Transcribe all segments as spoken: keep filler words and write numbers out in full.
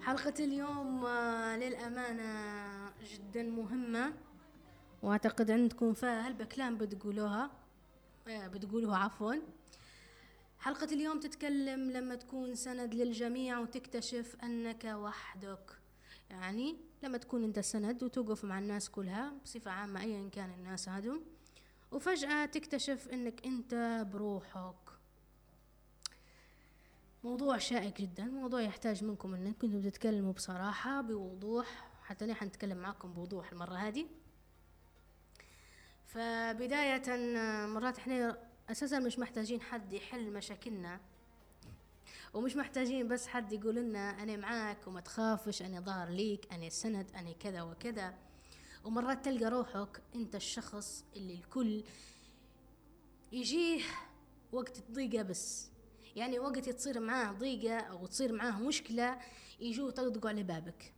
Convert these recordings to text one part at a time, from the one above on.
حلقة اليوم آه، للأمانة جدا مهمة، وأعتقد عندكم فيها هالبكلام بتقولوها آه، بتقولوها عفوا. حلقة اليوم تتكلم لما تكون سند للجميع وتكتشف أنك وحدك. يعني لما تكون أنت سند وتوقف مع الناس كلها بصفة عامة أيا كان الناس هادم، وفجأة تكتشف أنك أنت بروحك. موضوع شائك جدا، موضوع يحتاج منكم أنكم تتكلموا بصراحة بوضوح، حتى نحن نتكلم معكم بوضوح المرة هذه. فبداية مرات احنا أساسا مش محتاجين حد يحل مشاكلنا، ومش محتاجين بس حد يقول لنا أنا معاك وما تخافش، أنا ظهر ليك، أنا سند، أنا كذا وكذا. ومرات تلقى روحك أنت الشخص اللي الكل يجيه وقت الضيقة، بس يعني وقت تصير معاه ضيقة أو تصير معاه مشكلة يجوا يطقطقوا على بابك.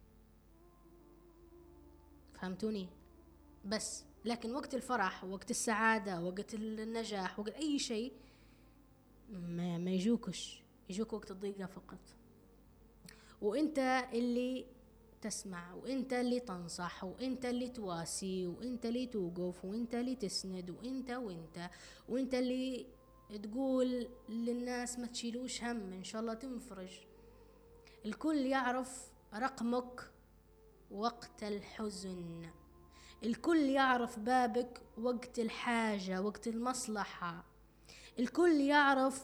فهمتوني؟ بس لكن وقت الفرح، وقت السعادة، وقت النجاح، وقت أي شيء ما, ما يجوكش، يجوك وقت الضيقة فقط. وانت اللي تسمع، وانت اللي تنصح، وانت اللي تواسي، وانت اللي توقف، وانت اللي تسند، وانت وانت وانت اللي تقول للناس ما تشيلوش هم، ان شاء الله تنفرج. الكل يعرف رقمك وقت الحزن، الكل يعرف بابك وقت الحاجة، وقت المصلحة. الكل يعرف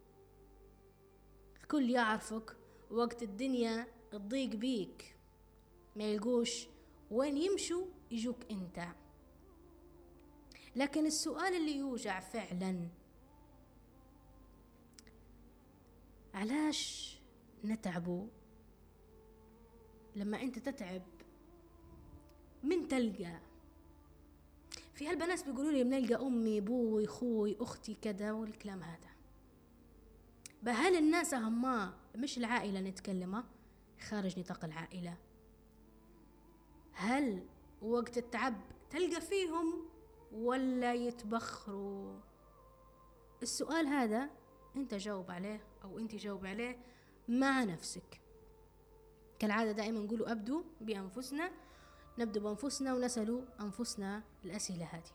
الكل يعرفك وقت الدنيا تضيق بيك، ما يلقوش وين يمشوا يجوك انت. لكن السؤال اللي يوجع فعلا، علاش نتعبوا لما انت تتعب؟ من تلقى في هالبنات بيقولوا لي بنلقى امي، ابوي، اخوي، اختي، كذا والكلام هذا. بهل الناس هما مش العائلة نتكلمه، خارج نطاق العائلة، هل وقت التعب تلقى فيهم ولا يتبخروا؟ السؤال هذا انت جاوب عليه او انت جاوب عليه مع نفسك. كالعادة دائما نقولوا ابدوا بانفسنا، نبدأ بانفسنا ونسألوا انفسنا الاسئلة هذه.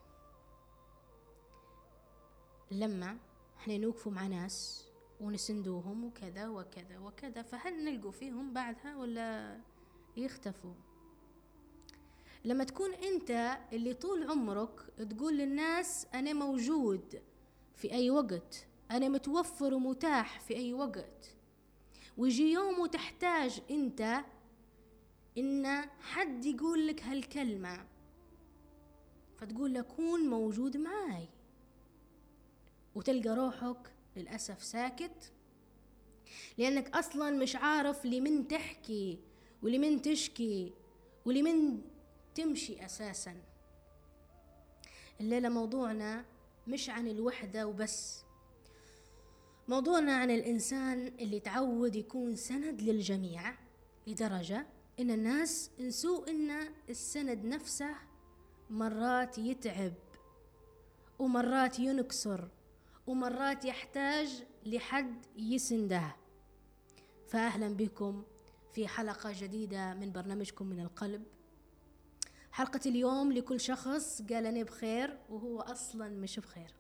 لما احنا نوقفوا مع ناس ونسندوهم وكذا وكذا وكذا، فهل نلقوا فيهم بعدها ولا يختفوا؟ لما تكون انت اللي طول عمرك تقول للناس انا موجود في اي وقت، انا متوفر ومتاح في اي وقت، ويجي يوم وتحتاج انت ان حد يقول لك هالكلمة، فتقول له كون موجود معاي، وتلقى روحك للأسف ساكت، لأنك أصلا مش عارف لمن تحكي ولمن تشكي ولمن تمشي أساسا. الليلة موضوعنا مش عن الوحدة وبس، موضوعنا عن الإنسان اللي تعود يكون سند للجميع، لدرجة إن الناس نسوا إن السند نفسه مرات يتعب، ومرات ينكسر، ومرات يحتاج لحد يسنده. فأهلا بكم في حلقة جديدة من برنامجكم من القلب. حلقة اليوم لكل شخص قال أنا بخير وهو أصلا مش بخير،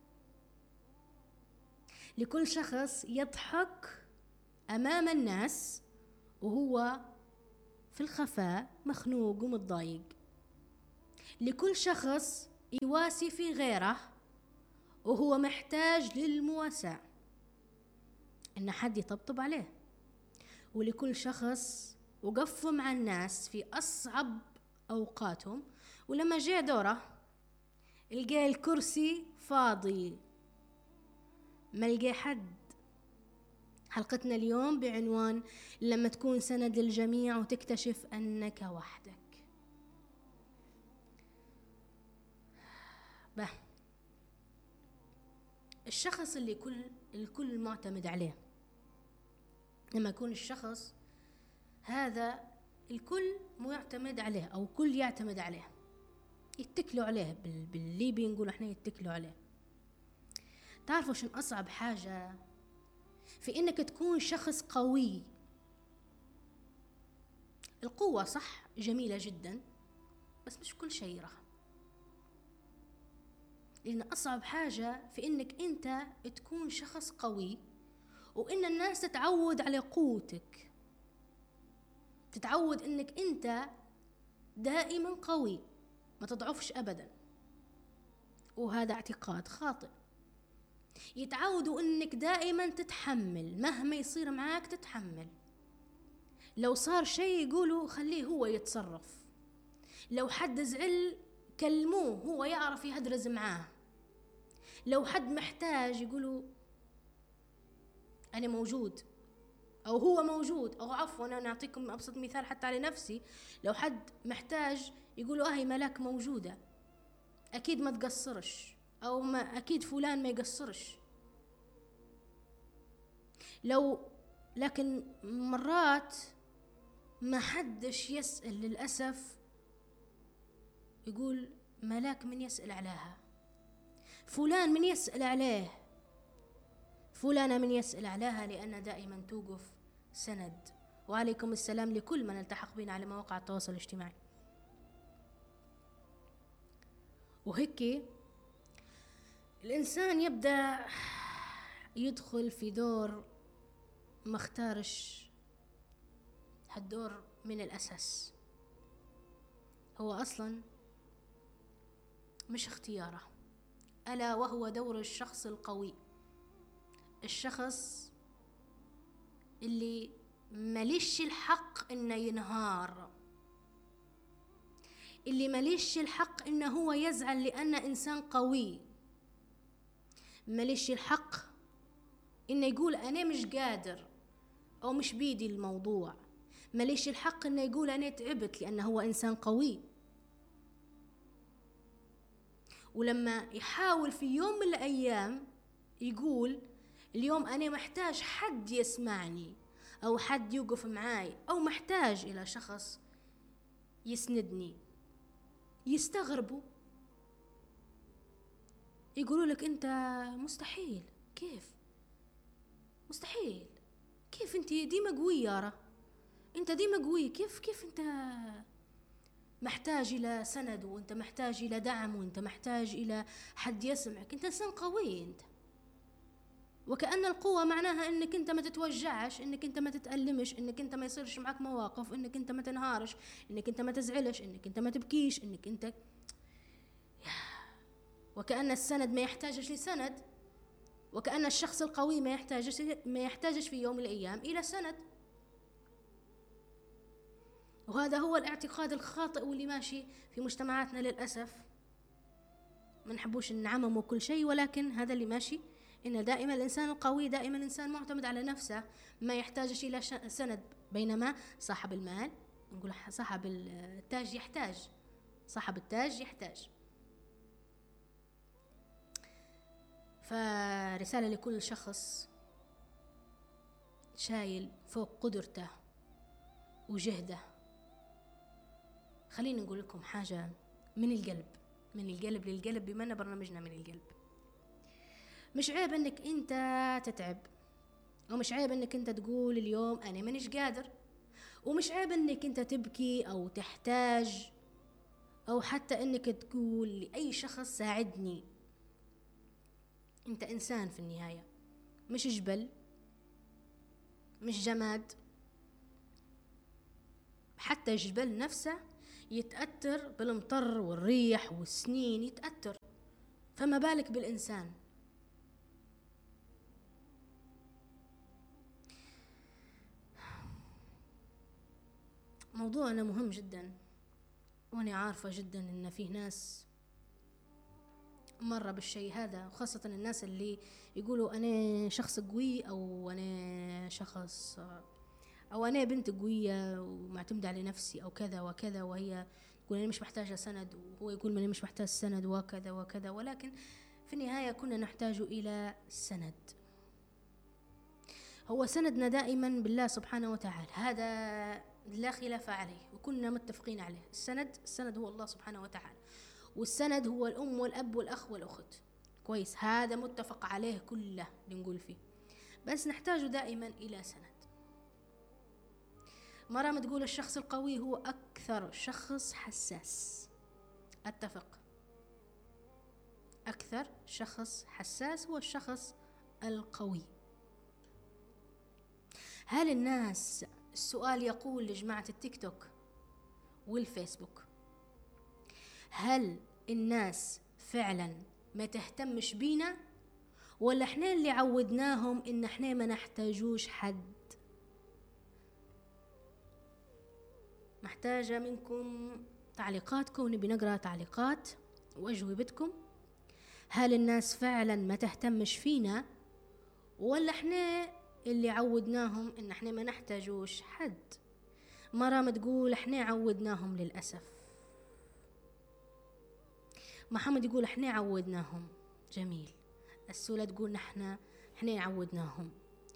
لكل شخص يضحك أمام الناس وهو في الخفاء مخنوق ومتضايق، لكل شخص يواسي في غيره وهو محتاج للمواساة، إن حد يطبطب عليه. ولكل شخص وقف مع الناس في أصعب أوقاتهم، ولما جاء دوره لقى الكرسي فاضي، ما لقى حد. حلقتنا اليوم بعنوان لما تكون سند للجميع وتكتشف أنك وحدك. به الشخص اللي كل الكل معتمد عليه، لما يكون الشخص هذا الكل معتمد عليه أو كل يعتمد عليه، يتكلوا عليه، بالليبي نقول احنا يتكلوا عليه. تعرفوا شن أصعب حاجة في إنك تكون شخص قوي القوة صح جميلة جدا، بس مش كل شيء راح. لأن أصعب حاجة في إنك أنت تكون شخص قوي، وإن الناس تتعود على قوتك، تتعود إنك أنت دائما قوي، ما تضعفش أبدا. وهذا اعتقاد خاطئ. يتعودوا إنك دائما تتحمل، مهما يصير معاك تتحمل. لو صار شيء يقولوا خليه هو يتصرف، لو حد زعل كلموه هو يعرف يهدرز معاه، لو حد محتاج يقولوا أنا موجود، أو هو موجود. أو عفوا أنا نعطيكم أبسط مثال حتى على نفسي، لو حد محتاج يقولوا أهي ملاك موجودة، أكيد ما تقصرش، أو ما أكيد فلان ما يقصرش. لو لكن مرات ما حدش يسأل للأسف، يقول ملاك من يسأل عليها، فلان من يسأل عليه، فلانة من يسأل عليها، لأن دائما توقف سند. وعليكم السلام لكل من التحق بنا على مواقع التواصل الاجتماعي. وهيك الإنسان يبدأ يدخل في دور ما اختارش هالدور من الأساس، هو أصلا مش اختياره، ألا وهو دور الشخص القوي، الشخص اللي مليش الحق إنه ينهار، اللي مليش الحق إنه هو يزعل لأنه إنسان قوي، مليش الحق إنه يقول أنا مش قادر أو مش بيدي الموضوع، مليش الحق إنه يقول أنا تعبت لأنه هو إنسان قوي. ولما يحاول في يوم من الأيام يقول اليوم أنا محتاج حد يسمعني، أو حد يوقف معاي، أو محتاج إلى شخص يسندني، يستغربوا، يقولوا لك أنت مستحيل، كيف مستحيل، كيف أنت ديما قوية يارا، أنت ديما قوي، كيف كيف أنت محتاج إلى سند، وأنت محتاج إلى دعم، وأنت محتاج إلى حد يسمعك، أنت إنسان قوي أنت. وكأن القوة معناها إنك أنت ما تتوجعش، إنك أنت ما تتألمش، إنك أنت ما يصيرش معك مواقف، إنك أنت ما تنهارش، إنك أنت ما تزعلش، إنك أنت ما تبكيش، إنك أنت. وكأن السند ما يحتاجش لسند، وكأن الشخص القوي ما يحتاجش ما يحتاجش في يوم من الأيام إلى سند. وهذا هو الاعتقاد الخاطئ واللي ماشي في مجتمعاتنا للأسف. ما نحبوش نعممه كل شيء، ولكن هذا اللي ماشي، إن دائما الإنسان القوي دائما إنسان معتمد على نفسه، ما يحتاجش إلى سند. بينما صاحب المال، نقول صاحب التاج يحتاج، صاحب التاج يحتاج. فرسالة لكل شخص شايل فوق قدرته وجهده، خليني نقول لكم حاجة من القلب، من القلب للقلب، بما أن برنامجنا من القلب. مش عيب انك انت تتعب، ومش عيب انك انت تقول اليوم انا مانيش قادر، ومش عيب انك انت تبكي او تحتاج، او حتى انك تقول لاي شخص ساعدني. انت انسان في النهاية، مش جبل، مش جماد. حتى الجبل نفسه يتأثر بالمطر والريح والسنين، يتأثر، فما بالك بالإنسان. موضوعنا مهم جدا، وأنا عارفة جدا إن فيه ناس مرة بالشيء هذا، وخاصة الناس اللي يقولوا أنا شخص قوي، أو أنا شخص، أو أنا بنت قوية ومعتمدة على نفسي أو كذا وكذا، وهي تقول أنا مش محتاجة سند، وهو يقول أنا مش محتاج سند وكذا وكذا. ولكن في النهاية كنا نحتاج إلى سند. هو سندنا دائما بالله سبحانه وتعالى، هذا لا خلاف عليه وكنا متفقين عليه. السند السند هو الله سبحانه وتعالى، والسند هو الأم والأب والأخ والأخت. كويس، هذا متفق عليه كله اللي نقول فيه، بس نحتاج دائما إلى سند. مرام تقول الشخص القوي هو أكثر شخص حساس. أتفق، أكثر شخص حساس هو الشخص القوي. هل الناس، السؤال يقول لجماعة التيك توك والفيسبوك، هل الناس فعلا ما تهتمش بينا، ولا احنا اللي عودناهم ان احنا ما نحتاجوش حد؟ محتاجة منكم تعليقاتكم، ونبي نقرأ تعليقات وأجوبتكم. هل الناس فعلا ما تهتمش فينا، ولا احنا اللي عودناهم ان احنا ما نحتاجوش حد؟ مرام تقول احنا عودناهم للأسف. محمد يقول احنا عودناهم. جميل. السولة تقول نحن احنا عودناهم.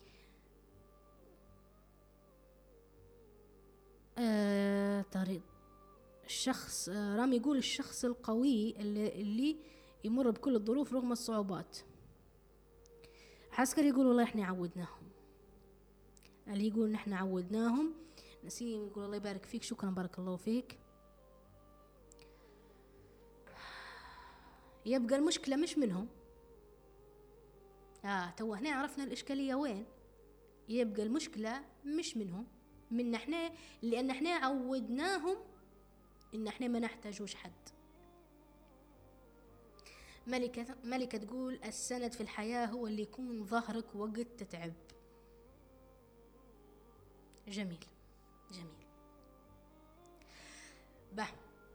آه طريق الشخص آه رامي يقول الشخص القوي اللي, اللي يمر بكل الظروف رغم الصعوبات. عسكري يقول والله احنا عودناهم. اللي يقول نحن عودناهم. نسيم يقول الله يبارك فيك، شكرا بارك الله فيك. يبقى المشكلة مش منهم. آه تو هنا عرفنا الإشكالية وين. يبقى المشكلة مش منهم، من احنا، لأن احنا عودناهم إن احنا ما نحتاجوش حد. ملكة ملكة تقول السند في الحياة هو اللي يكون ظهرك وقت تتعب. جميل جميل. به،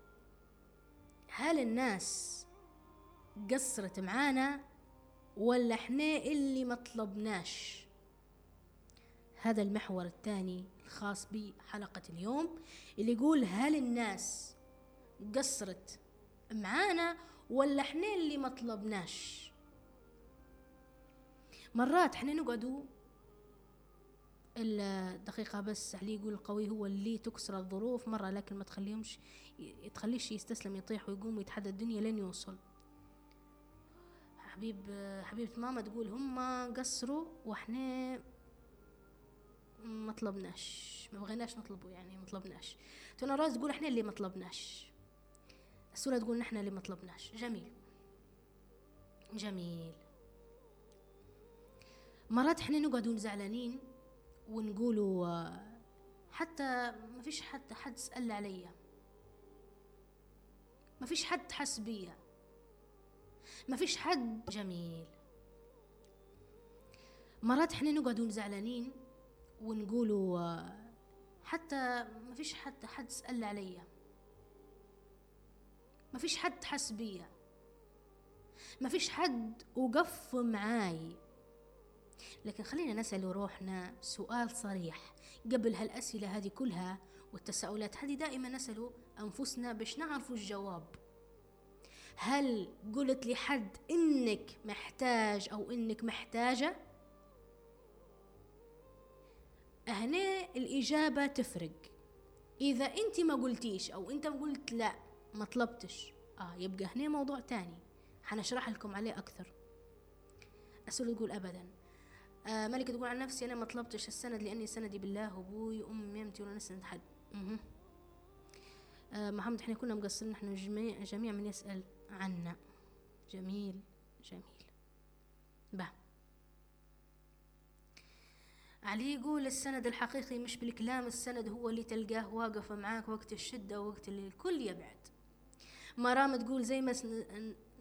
هل الناس قصرت معانا، ولا احنا اللي ما طلبناش؟ هذا المحور الثاني الخاص بحلقة اليوم، اللي يقول هل الناس قصرت معانا، ولا احنا اللي ما طلبناش؟ مرات احنا نقعدوا الدقيقة بس عليه يقول القوي هو اللي تكسر الظروف مرة، لكن ما تخليهمش تخليش يستسلم، يطيح ويقوم ويتحدى الدنيا لين يوصل. حبيب حبيبة ماما تقول هم قصروا واحنا ما طلبناش، ما بغيناش نطلبه، يعني ما طلبناش. تونا راز تقول احنا اللي ما طلبناش. السورة تقول نحن اللي ما طلبناش. جميل جميل. مرات احنا نقعدون زعلانين ونقولوا حتى ما فيش حد حد سأل عليا، ما فيش حد حس بيا، ما فيش حد. جميل. مرات احنا نقعدون زعلانين ونقولوا حتى ما فيش حد حد سأل عليا، ما فيش حد حس بيا، ما فيش حد وقف معاي. لكن خلينا نسأل روحنا سؤال صريح قبل هالأسئلة هذه كلها والتساؤلات هذه. دائما نسأل أنفسنا باش نعرف الجواب. هل قلت لحد إنك محتاج أو إنك محتاجة؟ هنا الإجابة تفرق. إذا أنت ما قلتيش أو أنت قلت لا ما طلبتش، آه يبقى هنا موضوع تاني حنشرح لكم عليه أكثر. أسأل تقول أبدا. آه ملكة تقول عن نفسي أنا ما طلبتش السند لأني سندي بالله وأبوي وأمي يمتي ولا نسند حد. آه محمد احنا كنا مقصرين نحن جميع, جميع من يسأل عنا. جميل جميل. به، علي يقول السند الحقيقي مش بالكلام، السند هو اللي تلقاه واقف معاك وقت الشدة ووقت اللي الكل يبعد. مرام تقول زي ما